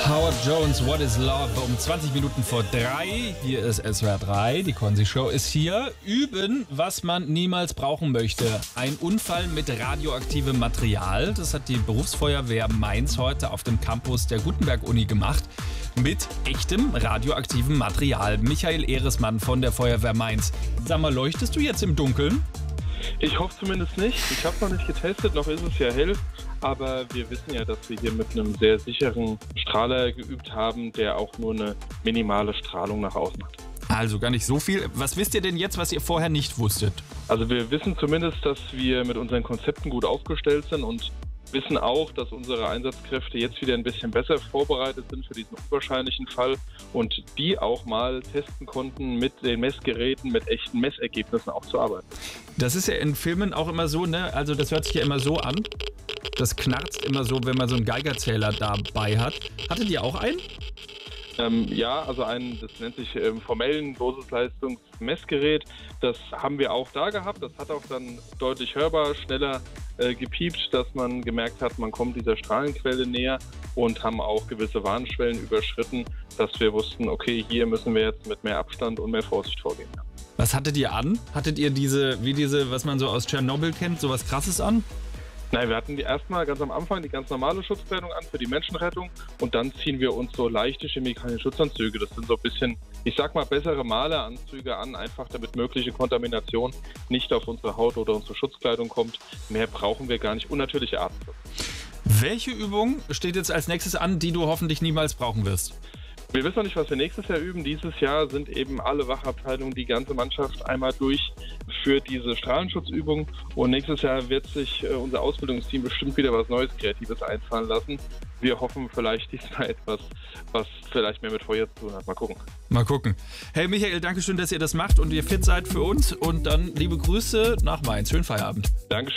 Howard Jones, What is Love? Um 20 Minuten vor 3. Hier ist SWR 3. Die Konzi-Show ist hier. Üben, was man niemals brauchen möchte. Ein Unfall mit radioaktivem Material. Das hat die Berufsfeuerwehr Mainz heute auf dem Campus der Gutenberg-Uni gemacht. Mit echtem radioaktivem Material. Michael Ehresmann von der Feuerwehr Mainz. Sag mal, leuchtest du jetzt im Dunkeln? Ich hoffe zumindest nicht. Ich habe noch nicht getestet, noch ist es ja hell. Aber wir wissen ja, dass wir hier mit einem sehr sicheren Strahler geübt haben, der auch nur eine minimale Strahlung nach außen hat. Also gar nicht so viel. Was wisst ihr denn jetzt, was ihr vorher nicht wusstet? Also wir wissen zumindest, dass wir mit unseren Konzepten gut aufgestellt sind und wissen auch, dass unsere Einsatzkräfte jetzt wieder ein bisschen besser vorbereitet sind für diesen unwahrscheinlichen Fall und die auch mal testen konnten, mit den Messgeräten, mit echten Messergebnissen auch zu arbeiten. Das ist ja in Filmen auch immer so, ne? Also das hört sich ja immer so an. Das knarzt immer so, wenn man so einen Geigerzähler dabei hat. Hattet ihr auch einen? Ja, also das nennt sich formellen Dosisleistungsmessgerät. Das haben wir auch da gehabt. Das hat auch dann deutlich hörbar, schneller gepiept, dass man gemerkt hat, man kommt dieser Strahlenquelle näher und haben auch gewisse Warnschwellen überschritten, dass wir wussten, okay, hier müssen wir jetzt mit mehr Abstand und mehr Vorsicht vorgehen. Was hattet ihr an? Hattet ihr diese, was man so aus Tschernobyl kennt, sowas Krasses an? Nein, wir hatten erstmal ganz am Anfang die ganz normale Schutzkleidung an für die Menschenrettung und dann ziehen wir uns so leichte chemikalische Schutzanzüge. Das sind so ein bisschen, ich sag mal, bessere Maleranzüge an, einfach damit mögliche Kontamination nicht auf unsere Haut oder unsere Schutzkleidung kommt. Mehr brauchen wir gar nicht. Und natürliche Atemluft. Welche Übung steht jetzt als nächstes an, die du hoffentlich niemals brauchen wirst? Wir wissen noch nicht, was wir nächstes Jahr üben. Dieses Jahr sind eben alle Wachabteilungen, die ganze Mannschaft einmal durch für diese Strahlenschutzübung. Und nächstes Jahr wird sich unser Ausbildungsteam bestimmt wieder was Neues, Kreatives einfallen lassen. Wir hoffen vielleicht diesmal etwas, was vielleicht mehr mit Feuer zu tun hat. Mal gucken. Mal gucken. Hey Michael, danke schön, dass ihr das macht und ihr fit seid für uns. Und dann liebe Grüße nach Mainz. Schönen Feierabend. Dankeschön.